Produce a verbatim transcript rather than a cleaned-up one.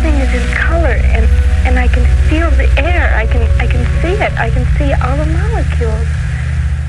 everything is in color, and, and I can feel the air.